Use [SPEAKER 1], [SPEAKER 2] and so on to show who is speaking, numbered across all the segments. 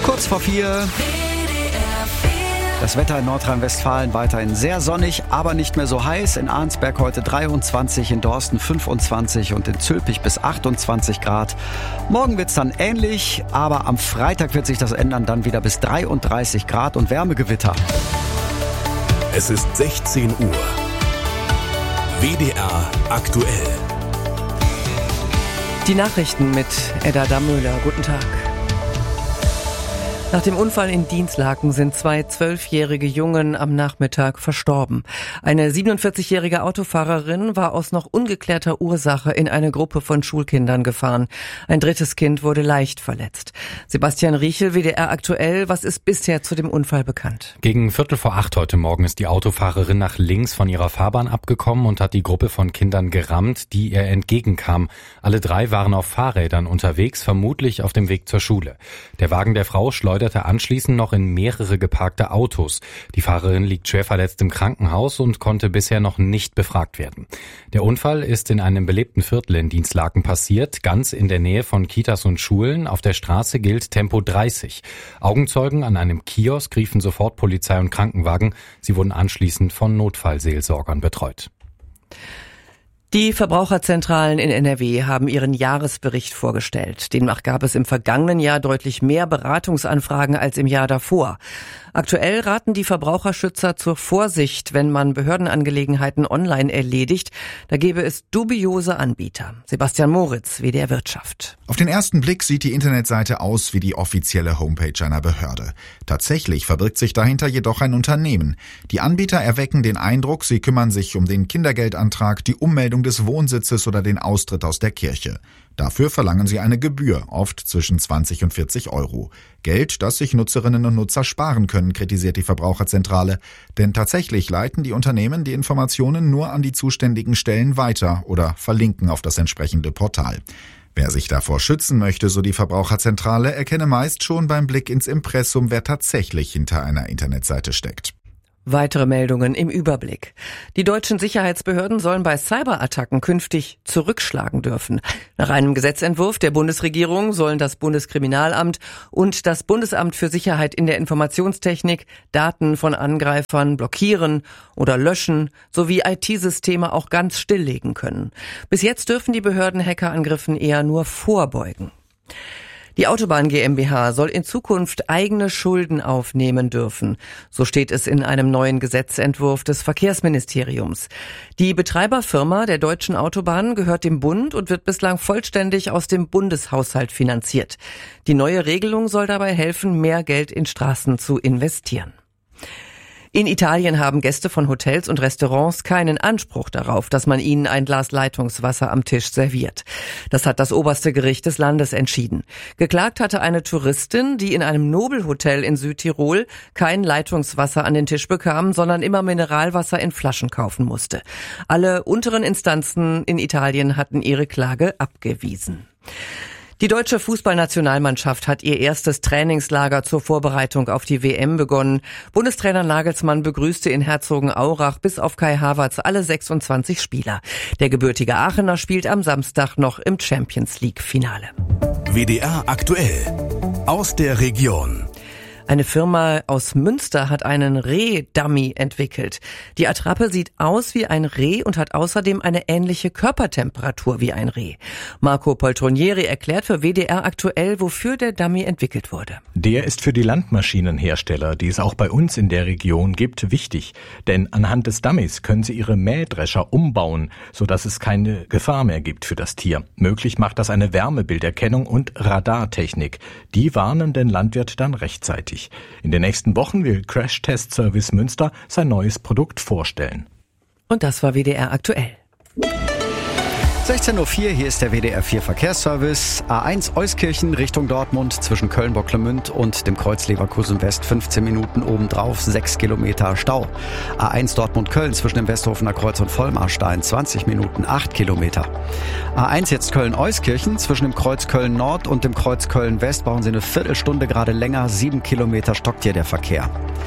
[SPEAKER 1] Kurz vor 4. Das Wetter in Nordrhein-Westfalen weiterhin sehr sonnig, aber nicht mehr so heiß. In Arnsberg heute 23, in Dorsten 25 und in Zülpich bis 28 Grad. Morgen wird's dann ähnlich, aber am Freitag wird sich das ändern, dann wieder bis 33 Grad und Wärmegewitter.
[SPEAKER 2] Es ist 16 Uhr. WDR aktuell.
[SPEAKER 3] Die Nachrichten mit Edda Dammöhler. Guten Tag. Nach dem Unfall in Dinslaken sind 2 12-jährige Jungen am Nachmittag verstorben. Eine 47-jährige Autofahrerin war aus noch ungeklärter Ursache in eine Gruppe von Schulkindern gefahren. Ein drittes Kind wurde leicht verletzt. Sebastian Riechel, WDR aktuell. Was ist bisher zu dem Unfall bekannt?
[SPEAKER 4] Gegen 7:45 heute Morgen ist die Autofahrerin nach links von ihrer Fahrbahn abgekommen und hat die Gruppe von Kindern gerammt, die ihr entgegenkam. Alle 3 waren auf Fahrrädern unterwegs, vermutlich auf dem Weg zur Schule. Der Wagen der Frau schleuderte anschließend noch in mehrere geparkte Autos. Die Fahrerin liegt schwer verletzt im Krankenhaus und konnte bisher noch nicht befragt werden. Der Unfall ist in einem belebten Viertel in Dinslaken passiert, ganz in der Nähe von Kitas und Schulen. Auf der Straße gilt Tempo 30. Augenzeugen an einem Kiosk riefen sofort Polizei und Krankenwagen. Sie wurden anschließend von Notfallseelsorgern betreut.
[SPEAKER 3] Die Verbraucherzentralen in NRW haben ihren Jahresbericht vorgestellt. Demnach gab es im vergangenen Jahr deutlich mehr Beratungsanfragen als im Jahr davor. Aktuell raten die Verbraucherschützer zur Vorsicht, wenn man Behördenangelegenheiten online erledigt. Da gäbe es dubiose Anbieter. Sebastian Moritz, WDR Wirtschaft.
[SPEAKER 5] Auf den ersten Blick sieht die Internetseite aus wie die offizielle Homepage einer Behörde. Tatsächlich verbirgt sich dahinter jedoch ein Unternehmen. Die Anbieter erwecken den Eindruck, sie kümmern sich um den Kindergeldantrag, die Ummeldung des Wohnsitzes oder den Austritt aus der Kirche. Dafür verlangen sie eine Gebühr, oft zwischen 20 und 40 Euro. Geld, das sich Nutzerinnen und Nutzer sparen können, kritisiert die Verbraucherzentrale. Denn tatsächlich leiten die Unternehmen die Informationen nur an die zuständigen Stellen weiter oder verlinken auf das entsprechende Portal. Wer sich davor schützen möchte, so die Verbraucherzentrale, erkenne meist schon beim Blick ins Impressum, wer tatsächlich hinter einer Internetseite steckt.
[SPEAKER 3] Weitere Meldungen im Überblick. Die deutschen Sicherheitsbehörden sollen bei Cyberattacken künftig zurückschlagen dürfen. Nach einem Gesetzentwurf der Bundesregierung sollen das Bundeskriminalamt und das Bundesamt für Sicherheit in der Informationstechnik Daten von Angreifern blockieren oder löschen sowie IT-Systeme auch ganz stilllegen können. Bis jetzt dürfen die Behörden Hackerangriffen eher nur vorbeugen. Die Autobahn GmbH soll in Zukunft eigene Schulden aufnehmen dürfen. So steht es in einem neuen Gesetzentwurf des Verkehrsministeriums. Die Betreiberfirma der deutschen Autobahnen gehört dem Bund und wird bislang vollständig aus dem Bundeshaushalt finanziert. Die neue Regelung soll dabei helfen, mehr Geld in Straßen zu investieren. In Italien haben Gäste von Hotels und Restaurants keinen Anspruch darauf, dass man ihnen ein Glas Leitungswasser am Tisch serviert. Das hat das oberste Gericht des Landes entschieden. Geklagt hatte eine Touristin, die in einem Nobelhotel in Südtirol kein Leitungswasser an den Tisch bekam, sondern immer Mineralwasser in Flaschen kaufen musste. Alle unteren Instanzen in Italien hatten ihre Klage abgewiesen. Die deutsche Fußballnationalmannschaft hat ihr erstes Trainingslager zur Vorbereitung auf die WM begonnen. Bundestrainer Nagelsmann begrüßte in Herzogenaurach bis auf Kai Havertz alle 26 Spieler. Der gebürtige Aachener spielt am Samstag noch im Champions-League-Finale.
[SPEAKER 2] WDR aktuell. Aus der Region.
[SPEAKER 3] Eine Firma aus Münster hat einen Reh-Dummy entwickelt. Die Attrappe sieht aus wie ein Reh und hat außerdem eine ähnliche Körpertemperatur wie ein Reh. Marco Poltronieri erklärt für WDR aktuell, wofür der Dummy entwickelt wurde.
[SPEAKER 6] Der ist für die Landmaschinenhersteller, die es auch bei uns in der Region gibt, wichtig. Denn anhand des Dummies können sie ihre Mähdrescher umbauen, sodass es keine Gefahr mehr gibt für das Tier. Möglich macht das eine Wärmebilderkennung und Radartechnik. Die warnen den Landwirt dann rechtzeitig. In den nächsten Wochen will Crash Test Service Münster sein neues Produkt vorstellen.
[SPEAKER 3] Und das war WDR aktuell.
[SPEAKER 1] 16:04 Uhr, hier ist der WDR 4 Verkehrsservice. A1 Euskirchen Richtung Dortmund zwischen Köln-Bocklemünd und dem Kreuz Leverkusen West 15 Minuten obendrauf, 6 Kilometer Stau. A1 Dortmund-Köln zwischen dem Westhofener Kreuz und Vollmarstein 20 Minuten, 8 Kilometer. A1 jetzt Köln-Euskirchen zwischen dem Kreuz Köln-Nord und dem Kreuz Köln-West brauchen Sie eine Viertelstunde gerade länger, 7 Kilometer stockt hier der Verkehr.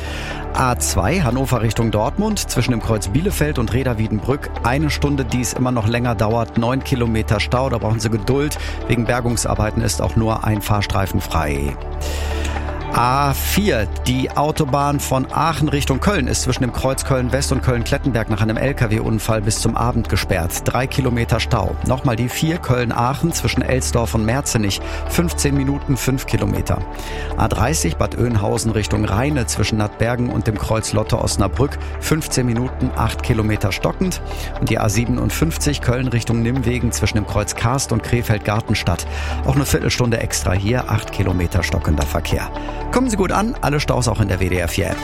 [SPEAKER 1] A2 Hannover Richtung Dortmund zwischen dem Kreuz Bielefeld und Reda-Wiedenbrück 1 Stunde, die es immer noch länger dauert, 9 Kilometer Stau, da brauchen Sie Geduld. Wegen Bergungsarbeiten ist auch nur ein Fahrstreifen frei. A4, die Autobahn von Aachen Richtung Köln ist zwischen dem Kreuz Köln-West und Köln-Klettenberg nach einem LKW-Unfall bis zum Abend gesperrt. 3 Kilometer Stau. Nochmal die 4, Köln-Aachen zwischen Elsdorf und Merzenich. 15 Minuten, 5 Kilometer. A30, Bad Oeynhausen Richtung Rheine zwischen Nattbergen und dem Kreuz Lotte-Osnabrück. 15 Minuten, 8 Kilometer stockend. Und die A57, Köln Richtung Nimwegen zwischen dem Kreuz Karst und Krefeld-Gartenstadt. Auch eine Viertelstunde extra hier, 8 Kilometer stockender Verkehr. Kommen Sie gut an, alle Staus auch in der WDR 4-App.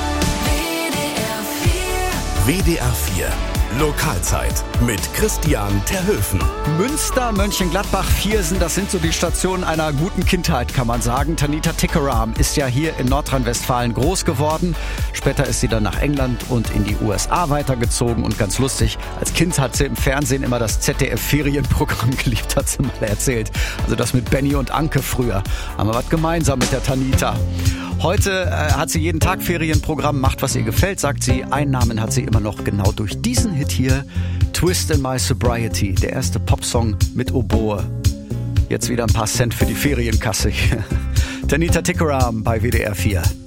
[SPEAKER 2] WDR 4 Lokalzeit mit Christian Terhöfen.
[SPEAKER 1] Münster, Mönchengladbach, Viersen, das sind so die Stationen einer guten Kindheit, kann man sagen. Tanita Tikaram ist ja hier in Nordrhein-Westfalen groß geworden. Später ist sie dann nach England und in die USA weitergezogen. Und ganz lustig, als Kind hat sie im Fernsehen immer das ZDF-Ferienprogramm geliebt, hat sie mal erzählt. Also das mit Benny und Anke früher. Haben wir was gemeinsam mit der Tanita. Heute hat sie jeden Tag Ferienprogramm, macht was ihr gefällt, sagt sie. Einnahmen hat sie immer noch genau durch diesen Hit hier. Twist in My Sobriety, der erste Popsong mit Oboe. Jetzt wieder ein paar Cent für die Ferienkasse hier. Tanita Tikaram bei WDR 4.